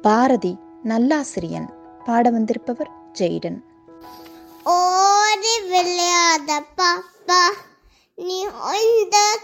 பாரதி நல்லாசிரியன். பாட வந்திருப்பவர் ஜெய்டன். ஓடி விளையாட பாப்பா, நீ இந்த